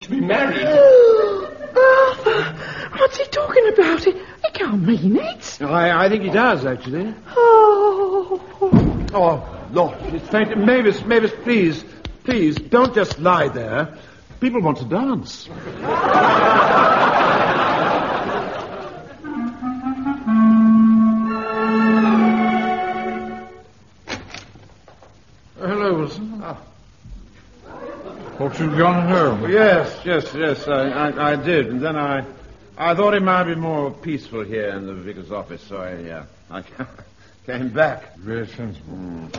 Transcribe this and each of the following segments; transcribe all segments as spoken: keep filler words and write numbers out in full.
to be married. Arthur, what's he talking about? He, he can't mean it. I, I think he does, actually. Oh. Oh, Lord, it's faint. Mavis, Mavis, please, please, don't just lie there. People want to dance. Hello, Wilson. Oh. Thought you'd gone home. Yes, yes, yes, I, I, I did. And then I I thought it might be more peaceful here in the vicar's office, so I, uh, I came back. Very sensible. Mm.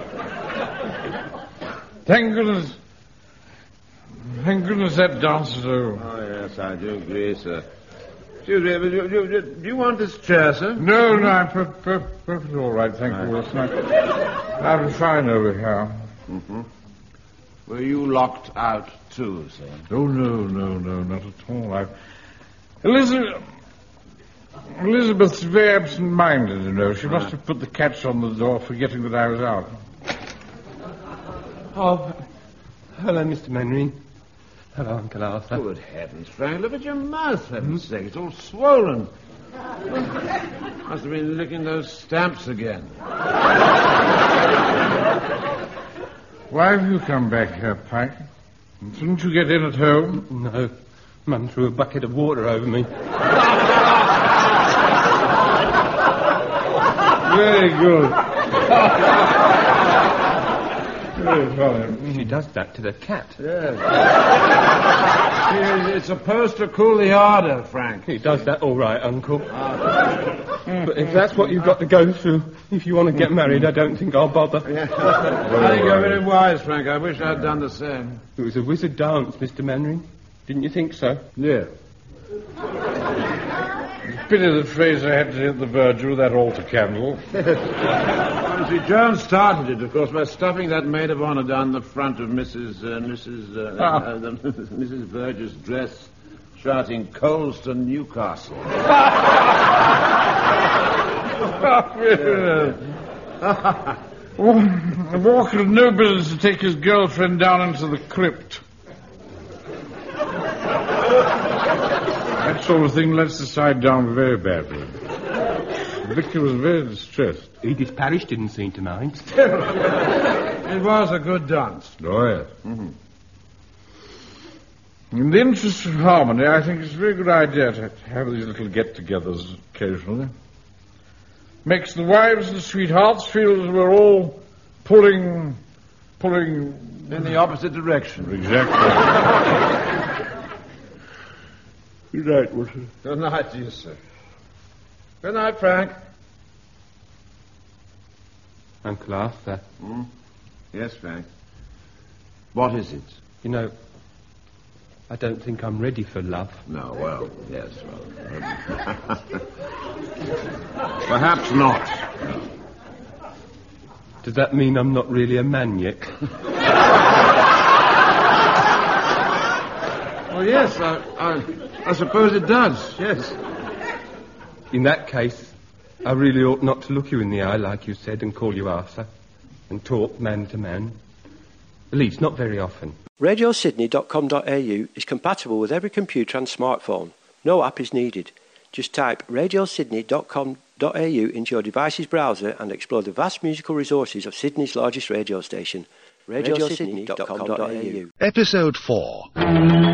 Thank goodness. Thank goodness that dance is over. Oh, yes, I do agree, sir. Excuse me, do, do, do, do you want this chair, sir? No, no, I'm per- per- perfectly all right, thank you, Wilson. I'm fine over here. Mm-hmm. Were you locked out, too, sir? Oh, no, no, no, not at all. I've... Elizabeth... Elizabeth's very absent-minded, you know. She must have put the catch on the door, forgetting that I was out. Oh, hello, Mister Mannering. Hello, Uncle Arthur. Good heavens, Frank, look at your mouth, for heaven's sake. It's all swollen. Must have been licking those stamps again. Why have you come back here, Pike? Shouldn't you get in at home? No. Mum threw a bucket of water over me. Very good. Very funny. She does that to the cat. Yes. It's supposed to cool the ardour, Frank. He does that all right, Uncle. But if that's what you've got to go through, if you want to get married, I don't think I'll bother. Yeah. I think you're very wise, Frank. I wish I'd done the same. It was a wizard dance, Mister Mannering. Didn't you think so? Yeah. Pity that Fraser had to hit the verge with that altar candle. See, Joan started it, of course, by stuffing that maid of honour down the front of Missus Uh, Missus Uh, ah. uh, the, Missus Verge's dress, shouting, "Coals to Newcastle." Walker had no business to take his girlfriend down into the crypt. That sort of thing lets the side down very badly. Victor was very distressed. Edith Parrish didn't seem to mind. It was a good dance. Oh, yes. Mm-hmm. In the interest of harmony, I think it's a very good idea to have these little get-togethers occasionally. Makes the wives and sweethearts feel as we're all pulling... pulling... in the opposite direction. Exactly. Good night, Wilson. Good night to you, sir. Good night, Frank. Uncle Arthur. Hmm? Yes, Frank. What is it? You know, I don't think I'm ready for love. No, well, yes, well. Perhaps not. Does that mean I'm not really a man yet? Well, yes, I, I, I suppose it does, yes. In that case, I really ought not to look you in the eye, like you said, and call you Arthur, and talk man to man. At least, not very often. radio sydney dot com dot a u is compatible with every computer and smartphone. No app is needed. Just type radio sydney dot com dot a u into your device's browser and explore the vast musical resources of Sydney's largest radio station. radio sydney dot com dot a u. Episode four.